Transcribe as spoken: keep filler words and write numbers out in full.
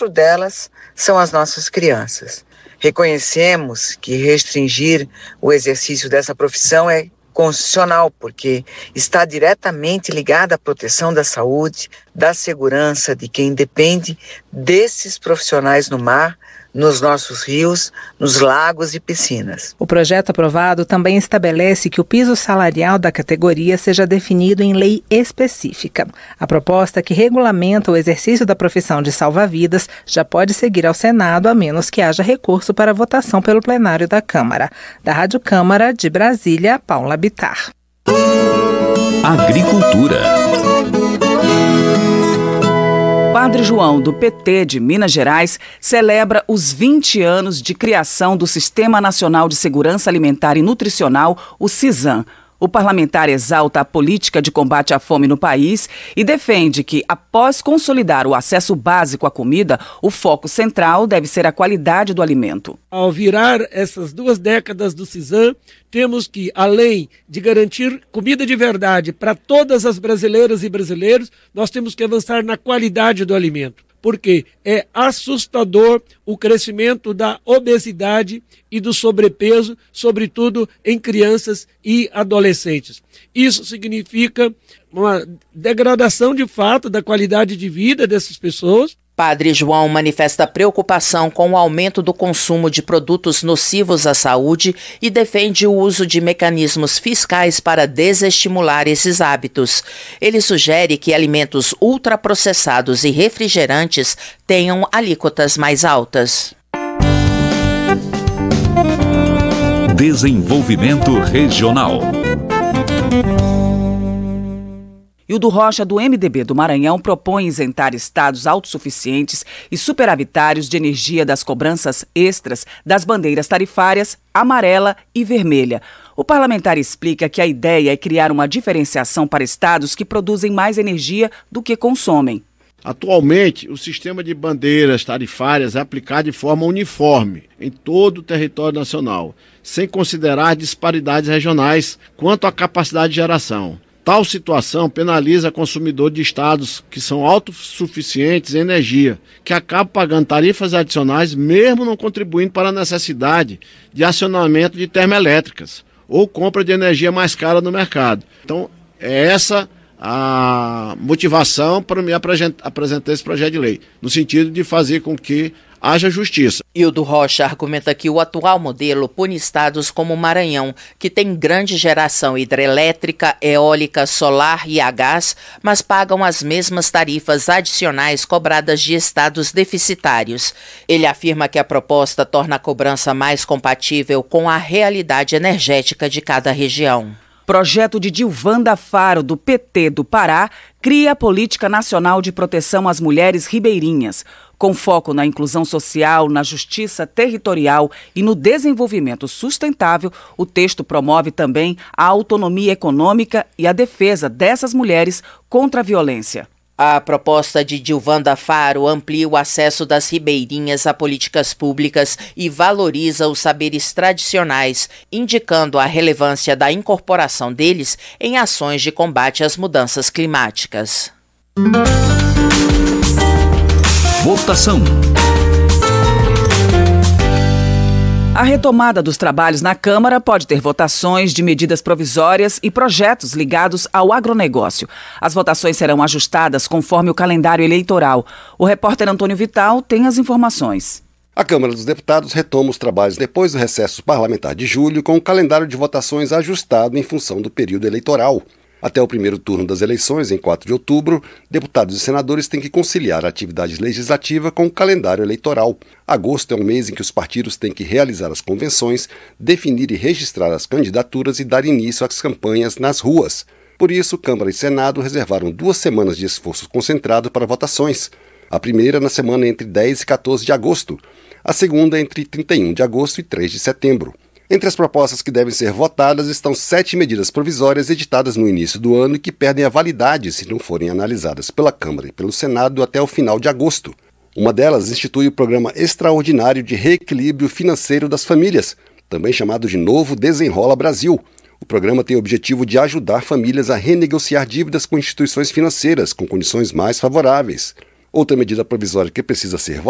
centro delas são as nossas crianças. Reconhecemos que restringir o exercício dessa profissão é constitucional, porque está diretamente ligada à proteção da saúde, da segurança de quem depende desses profissionais no mar, nos nossos rios, nos lagos e piscinas. O projeto aprovado também estabelece que o piso salarial da categoria seja definido em lei específica. A proposta que regulamenta o exercício da profissão de salva-vidas já pode seguir ao Senado, a menos que haja recurso para votação pelo plenário da Câmara. Da Rádio Câmara de Brasília, Paula Bittar. Agricultura. Padre João, do P T de Minas Gerais, celebra os vinte anos de criação do Sistema Nacional de Segurança Alimentar e Nutricional, o SISAM. O parlamentar exalta a política de combate à fome no país e defende que, após consolidar o acesso básico à comida, o foco central deve ser a qualidade do alimento. Ao virar essas duas décadas do SISAM, temos que, além de garantir comida de verdade para todas as brasileiras e brasileiros, nós temos que avançar na qualidade do alimento. Porque é assustador o crescimento da obesidade e do sobrepeso, sobretudo em crianças e adolescentes. Isso significa uma degradação de fato da qualidade de vida dessas pessoas. Padre João manifesta preocupação com o aumento do consumo de produtos nocivos à saúde e defende o uso de mecanismos fiscais para desestimular esses hábitos. Ele sugere que alimentos ultraprocessados e refrigerantes tenham alíquotas mais altas. Desenvolvimento regional. Hildo Rocha, do M D B do Maranhão, propõe isentar estados autossuficientes e superavitários de energia das cobranças extras das bandeiras tarifárias amarela e vermelha. O parlamentar explica que a ideia é criar uma diferenciação para estados que produzem mais energia do que consomem. Atualmente, o sistema de bandeiras tarifárias é aplicado de forma uniforme em todo o território nacional, sem considerar disparidades regionais quanto à capacidade de geração. Tal situação penaliza consumidores de estados que são autossuficientes em energia, que acabam pagando tarifas adicionais mesmo não contribuindo para a necessidade de acionamento de termoelétricas ou compra de energia mais cara no mercado. Então, é essa a motivação para me apresentar esse projeto de lei, no sentido de fazer com que haja justiça. Hildo Rocha argumenta que o atual modelo pune estados como o Maranhão, que tem grande geração hidrelétrica, eólica, solar e a gás, mas pagam as mesmas tarifas adicionais cobradas de estados deficitários. Ele afirma que a proposta torna a cobrança mais compatível com a realidade energética de cada região. Projeto de Dilvanda Faro, do P T do Pará, cria a Política Nacional de Proteção às Mulheres Ribeirinhas. Com foco na inclusão social, na justiça territorial e no desenvolvimento sustentável, o texto promove também a autonomia econômica e a defesa dessas mulheres contra a violência. A proposta de Dilvanda Faro amplia o acesso das ribeirinhas a políticas públicas e valoriza os saberes tradicionais, indicando a relevância da incorporação deles em ações de combate às mudanças climáticas. Votação. A retomada dos trabalhos na Câmara pode ter votações de medidas provisórias e projetos ligados ao agronegócio. As votações serão ajustadas conforme o calendário eleitoral. O repórter Antônio Vital tem as informações. A Câmara dos Deputados retoma os trabalhos depois do recesso parlamentar de julho, com o calendário de votações ajustado em função do período eleitoral. Até o primeiro turno das eleições, em quatro de outubro, deputados e senadores têm que conciliar a atividade legislativa com o calendário eleitoral. Agosto é um mês em que os partidos têm que realizar as convenções, definir e registrar as candidaturas e dar início às campanhas nas ruas. Por isso, Câmara e Senado reservaram duas semanas de esforço concentrado para votações. A primeira na semana entre dez e quatorze de agosto. A segunda entre trinta e um de agosto e três de setembro. Entre as propostas que devem ser votadas estão sete medidas provisórias editadas no início do ano e que perdem a validade se não forem analisadas pela Câmara e pelo Senado até o final de agosto. Uma delas institui o Programa Extraordinário de Reequilíbrio Financeiro das Famílias, também chamado de Novo Desenrola Brasil. O programa tem o objetivo de ajudar famílias a renegociar dívidas com instituições financeiras com condições mais favoráveis. Outra medida provisória que precisa ser